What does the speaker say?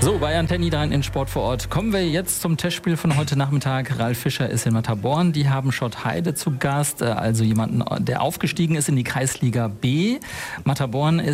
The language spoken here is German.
So, bei Antenne Niederrhein in Sport vor Ort kommen wir jetzt zum Testspiel von heute Nachmittag. Ralf Fischer ist in Matterborn. Die haben Schott Heide zu Gast, also jemanden, der aufgestiegen ist in die Kreisliga B. Matterborn ist